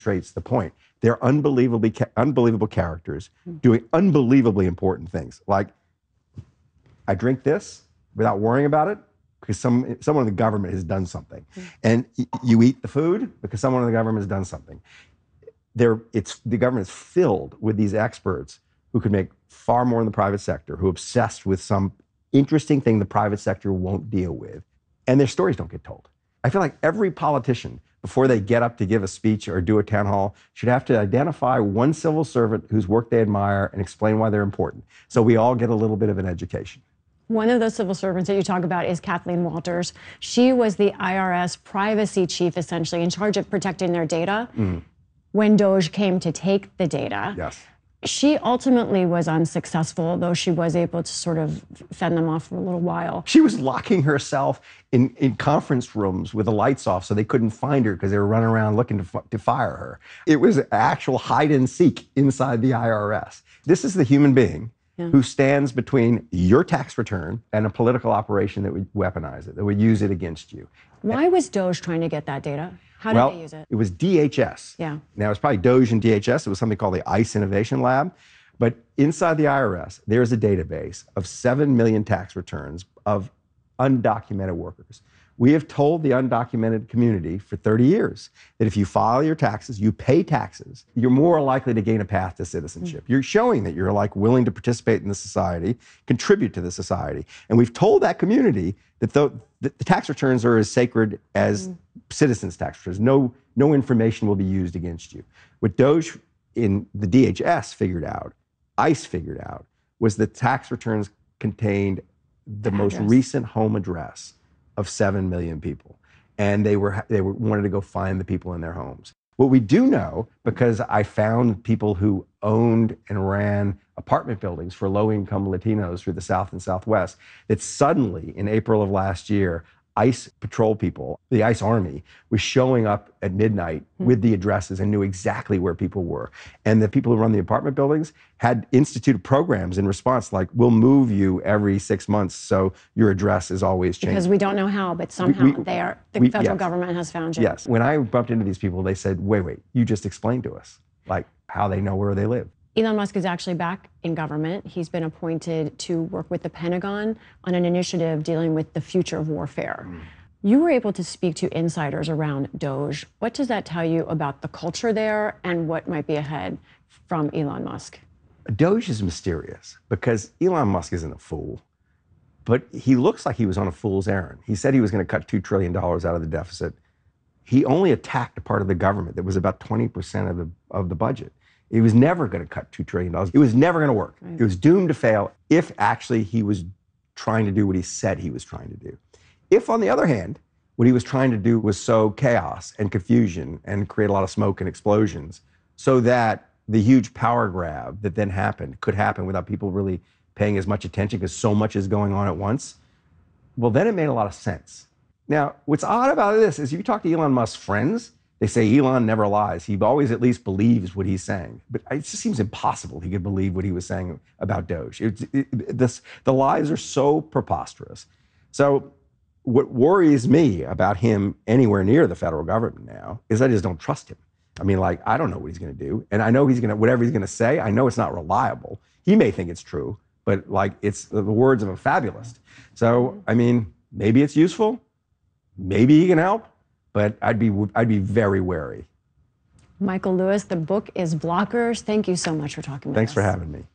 illustrates the point. They're unbelievable characters doing unbelievably important things. Like, I drink this without worrying about it because someone in the government has done something. And you eat the food because someone in the government has done something. The government is filled with these experts who could make far more in the private sector, who are obsessed with some interesting thing the private sector won't deal with. And their stories don't get told. I feel like every politician, before they get up to give a speech or do a town hall, should have to identify one civil servant whose work they admire and explain why they're important. So we all get a little bit of an education. One of those civil servants that you talk about is Kathleen Walters. She was the IRS privacy chief, essentially, in charge of protecting their data when DOJ came to take the data. Yes. She ultimately was unsuccessful, though she was able to sort of fend them off for a little while. She was locking herself in conference rooms with the lights off so they couldn't find her because they were running around looking to fire her. It was actual hide and seek inside the IRS. This is the human being who stands between your tax return and a political operation that would weaponize it, that would use it against you. Why was DOJ trying to get that data? How did they use it? It was DHS. Yeah. Now, it's probably DOJ and DHS. It was something called the ICE Innovation Lab. But inside the IRS, there's a database of 7 million tax returns of undocumented workers. We have told the undocumented community for 30 years that if you file your taxes, you pay taxes, you're more likely to gain a path to citizenship. You're showing that you're like willing to participate in the society, contribute to the society. And we've told that community that the tax returns are as sacred as citizens' tax returns. No information will be used against you. What DOJ in the DHS figured out, ICE figured out, was the tax returns contained the most recent home address of 7 million people. And they wanted to go find the people in their homes. What we do know, because I found people who owned and ran apartment buildings for low-income Latinos through the South and Southwest, that suddenly in April of last year, ICE patrol people, the ICE Army, was showing up at midnight with the addresses and knew exactly where people were. And the people who run the apartment buildings had instituted programs in response, like, we'll move you every 6 months so your address is always changed. Because we don't know how, but somehow the federal government has found you. Yes. When I bumped into these people, they said, wait, you just explained to us, like, how they know where they live. Elon Musk is actually back in government. He's been appointed to work with the Pentagon on an initiative dealing with the future of warfare. You were able to speak to insiders around DOJ. What does that tell you about the culture there and what might be ahead from Elon Musk? DOJ is mysterious because Elon Musk isn't a fool, but he looks like he was on a fool's errand. He said he was going to cut $2 trillion out of the deficit. He only attacked a part of the government that was about 20% of the budget. He was never going to cut $2 trillion. It was never going to work. Right. It was doomed to fail if actually he was trying to do what he said he was trying to do. If, on the other hand, what he was trying to do was sow chaos and confusion and create a lot of smoke and explosions so that the huge power grab that then happened could happen without people really paying as much attention because so much is going on at once, well, then it made a lot of sense. Now, what's odd about this is if you talk to Elon Musk's friends, they say Elon never lies. He always at least believes what he's saying. But it just seems impossible he could believe what he was saying about DOJ. The lies are so preposterous. So what worries me about him anywhere near the federal government now is I just don't trust him. I mean, like, I don't know what he's going to do. And I know whatever he's going to say, I know it's not reliable. He may think it's true, but like, it's the words of a fabulist. So, I mean, maybe it's useful. Maybe he can help. But I'd be very wary. Michael Lewis, the book is Blockers. Thank you so much for talking with us. Thanks for having me.